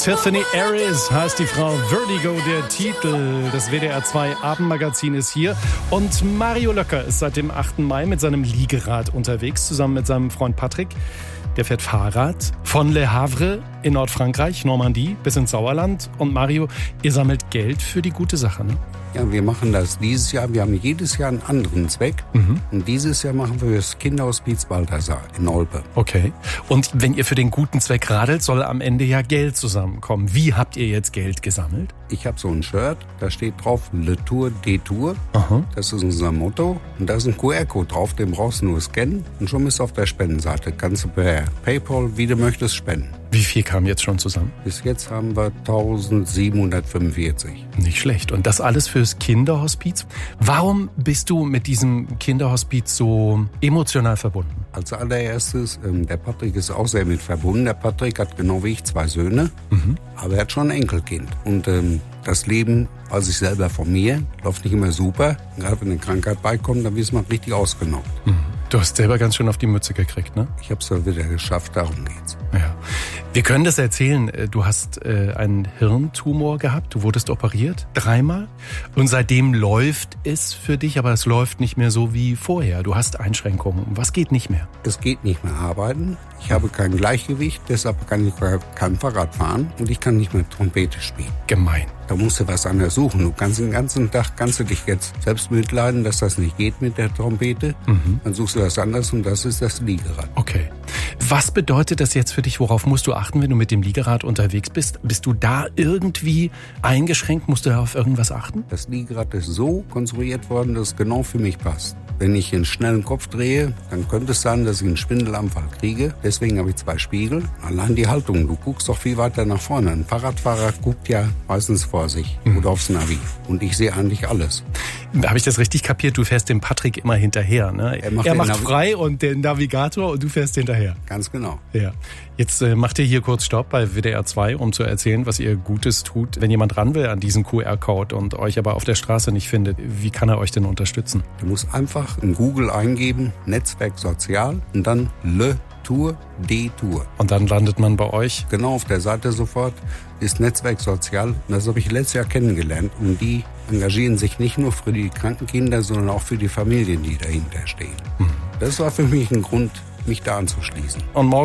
Tiffany Aris heißt die Frau. Vertigo, der Titel. Das WDR 2 Abendmagazin ist hier. Und Mario Löcker ist seit dem 8. Mai mit seinem Liegerad unterwegs, zusammen mit seinem Freund Patrick. Der fährt Fahrrad von Le Havre in Nordfrankreich, Normandie, bis ins Sauerland. Und Mario, ihr sammelt Geld für die gute Sache, ne? Ja, wir machen das dieses Jahr. Wir haben jedes Jahr einen anderen Zweck. Und dieses Jahr machen wir das Kinderhospiz Balthasar in Olpe. Okay. Und wenn ihr für den guten Zweck radelt, soll am Ende ja Geld zusammenkommen. Wie habt ihr jetzt Geld gesammelt? Ich habe so ein Shirt, da steht drauf Le Tour des Tours. Das ist unser Motto. Und da ist ein QR-Code drauf, den brauchst du nur scannen. Und schon bist du auf der Spendenseite. Kannst du per PayPal, wie du möchtest, spenden. Wie viel kam jetzt schon zusammen? Bis jetzt haben wir 1745. Nicht schlecht. Und das alles fürs Kinderhospiz? Warum bist du mit diesem Kinderhospiz so emotional verbunden? Als allererstes, der Patrick ist auch sehr mit verbunden. Der Patrick hat genau wie ich 2 Söhne, aber er hat schon ein Enkelkind. Und das Leben, weiß ich selber von mir, läuft nicht immer super. Gerade wenn eine Krankheit beikommt, dann wird man richtig ausgenockt. Du hast selber ganz schön auf die Mütze gekriegt, ne? Ich habe es ja wieder geschafft, darum geht's. Ja. Wir können das erzählen. Du hast einen Hirntumor gehabt, du wurdest operiert, 3-mal. Und seitdem läuft es für dich, aber es läuft nicht mehr so wie vorher. Du hast Einschränkungen. Was geht nicht mehr? Es geht nicht mehr arbeiten. Ich habe kein Gleichgewicht, deshalb kann ich kein Fahrrad fahren und ich kann nicht mehr Trompete spielen. Gemein. Da musst du was anderes suchen. Du kannst den ganzen Tag, kannst du dich jetzt selbst mitleiden, dass das nicht geht mit der Trompete. Dann suchst du was anderes und das ist das Liegerad. Okay. Was bedeutet das jetzt für dich? Worauf musst du achten, wenn du mit dem Liegerad unterwegs bist? Bist du da irgendwie eingeschränkt? Musst du da auf irgendwas achten? Das Liegerad ist so konstruiert worden, dass es genau für mich passt. Wenn ich einen schnellen Kopf drehe, dann könnte es sein, dass ich einen Schwindelanfall kriege. Deswegen habe ich 2 Spiegel. Allein die Haltung, du guckst doch viel weiter nach vorne. Ein Fahrradfahrer guckt ja meistens vor sich oder aufs Navi. Und ich sehe eigentlich alles. Habe ich das richtig kapiert? Du fährst dem Patrick immer hinterher, ne? Er macht frei und den Navigator und du fährst hinterher. Ganz genau. Ja. Jetzt macht ihr hier kurz Stopp bei WDR 2, um zu erzählen, was ihr Gutes tut. Wenn jemand ran will an diesen QR-Code und euch aber auf der Straße nicht findet, wie kann er euch denn unterstützen? Du musst einfach in Google eingeben, Netzwerk Sozial und dann Le Tour des Tours. Und dann landet man bei euch? Genau, auf der Seite sofort ist Netzwerk Sozial. Und das habe ich letztes Jahr kennengelernt. Und die engagieren sich nicht nur für die kranken Kinder, sondern auch für die Familien, die dahinter stehen. Das war für mich ein Grund, mich da anzuschließen. Und morgen